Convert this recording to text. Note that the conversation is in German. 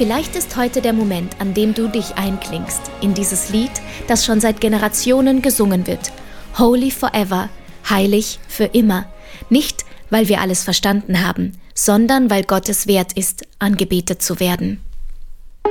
Vielleicht ist heute der Moment, an dem du dich einklingst in dieses Lied, das schon seit Generationen gesungen wird. Holy forever, heilig für immer. Nicht, weil wir alles verstanden haben, sondern weil Gott es wert ist, angebetet zu werden.